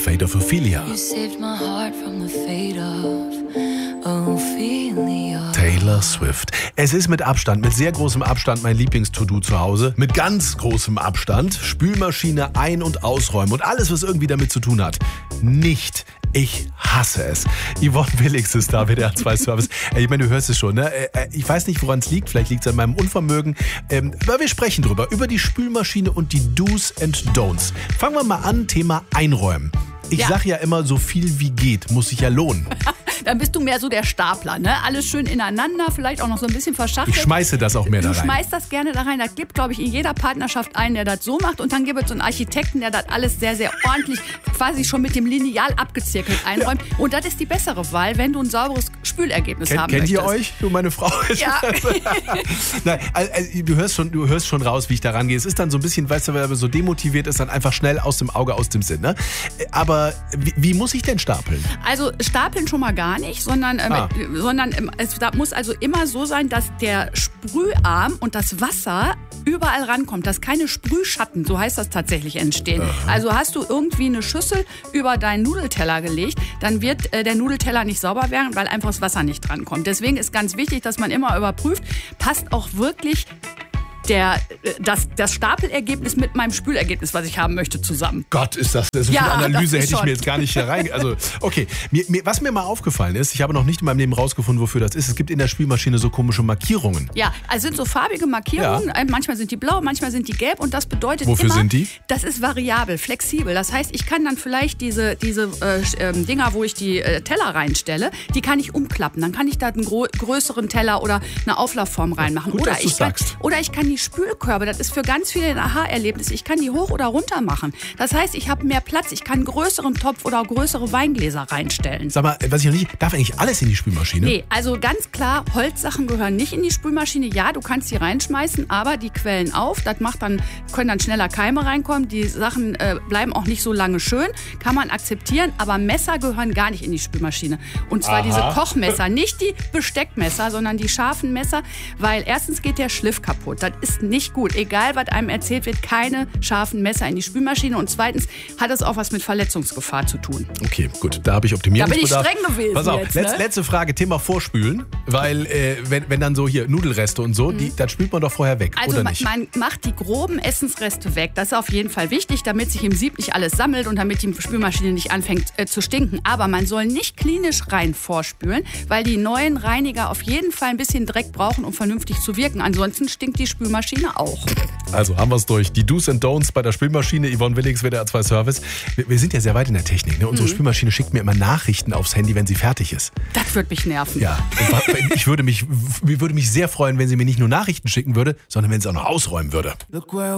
Fate of Ophelia. You saved my heart from the fate of Ophelia. Taylor Swift. Es ist mit Abstand, mit sehr großem Abstand mein Lieblings-To-Do zu Hause. Mit ganz großem Abstand. Spülmaschine ein- und ausräumen und alles, was irgendwie damit zu tun hat. Nicht. Ich hasse es. Yvonne Willigs ist da, WDR 2 Service. Ich meine, du hörst es schon, ne? Ich weiß nicht, woran es liegt. Vielleicht liegt es an meinem Unvermögen. Aber wir sprechen drüber. Über die Spülmaschine und die Do's and Don'ts. Fangen wir mal an, Thema Einräumen. Ich sag ja immer, so viel wie geht, muss sich ja lohnen. Dann bist du mehr so der Stapler, ne? Alles schön ineinander, vielleicht auch noch so ein bisschen verschachtelt. Ich schmeiße das auch mehr da rein. Du schmeißt das gerne da rein. Da gibt, glaube ich, in jeder Partnerschaft einen, der das so macht. Und dann gibt es so einen Architekten, der das alles sehr, sehr ordentlich, quasi schon mit dem Lineal abgezirkelt einräumt. Ja. Und das ist die bessere Wahl, wenn du ein sauberes Spülergebnis haben möchtest. Kennt ihr euch? Du, meine Frau? Ja. Nein, also, du hörst schon raus, wie ich da rangehe. Es ist dann so ein bisschen, weißt du, wenn man so demotiviert ist, dann einfach schnell aus dem Auge, aus dem Sinn. Ne? Aber wie muss ich denn stapeln? Also stapeln schon mal gar nicht, sondern es muss also immer so sein, dass der Sprüharm und das Wasser überall rankommt, dass keine Sprühschatten, so heißt das tatsächlich, entstehen. Aha. Also hast du irgendwie eine Schüssel über deinen Nudelteller gelegt, dann wird der Nudelteller nicht sauber werden, weil einfach das Wasser nicht drankommt. Deswegen ist ganz wichtig, dass man immer überprüft, passt auch wirklich das Stapelergebnis mit meinem Spülergebnis, was ich haben möchte, zusammen. Gott, ist das so viel Analyse hätte ich mir jetzt gar nicht herein. Also, okay. Was mir mal aufgefallen ist, ich habe noch nicht in meinem Leben rausgefunden, wofür das ist. Es gibt in der Spülmaschine so komische Markierungen. Ja, also sind so farbige Markierungen. Ja. Manchmal sind die blau, manchmal sind die gelb. Und das bedeutet wofür sind die? Das ist variabel, flexibel. Das heißt, ich kann dann vielleicht diese Dinger, wo ich die Teller reinstelle, die kann ich umklappen. Dann kann ich da einen größeren Teller oder eine Auflaufform reinmachen. Gut, dass du sagst. Oder ich kann die Spülkörbe, das ist für ganz viele ein Aha-Erlebnis. Ich kann die hoch oder runter machen. Das heißt, ich habe mehr Platz. Ich kann einen größeren Topf oder größere Weingläser reinstellen. Sag mal, was ich noch nicht, darf eigentlich alles in die Spülmaschine? Nee, also ganz klar, Holzsachen gehören nicht in die Spülmaschine. Ja, du kannst die reinschmeißen, aber die quellen auf. Das können dann schneller Keime reinkommen. Die Sachen bleiben auch nicht so lange schön. Kann man akzeptieren, aber Messer gehören gar nicht in die Spülmaschine. Und zwar diese Kochmesser, nicht die Besteckmesser, sondern die scharfen Messer, weil erstens geht der Schliff kaputt. Das ist nicht gut. Egal, was einem erzählt wird, keine scharfen Messer in die Spülmaschine. Und zweitens hat es auch was mit Verletzungsgefahr zu tun. Okay, gut. Da habe ich Optimierungsbedarf. Da bin ich streng gewesen. Pass auf, jetzt, ne? Letzte Frage, Thema Vorspülen. Weil, wenn dann so hier Nudelreste und so, das spült man doch vorher weg, also oder nicht? Man macht die groben Essensreste weg. Das ist auf jeden Fall wichtig, damit sich im Sieb nicht alles sammelt und damit die Spülmaschine nicht anfängt zu stinken. Aber man soll nicht klinisch rein vorspülen, weil die neuen Reiniger auf jeden Fall ein bisschen Dreck brauchen, um vernünftig zu wirken. Ansonsten stinkt die Spülmaschine auch. Also haben wir es durch. Die Do's and Don'ts bei der Spülmaschine. Yvonne Willigs, WDR 2 Service. Wir sind ja sehr weit in der Technik. Ne? Unsere Spülmaschine schickt mir immer Nachrichten aufs Handy, wenn sie fertig ist. Das würde mich nerven. Ja, ich würde mich sehr freuen, wenn sie mir nicht nur Nachrichten schicken würde, sondern wenn sie auch noch ausräumen würde.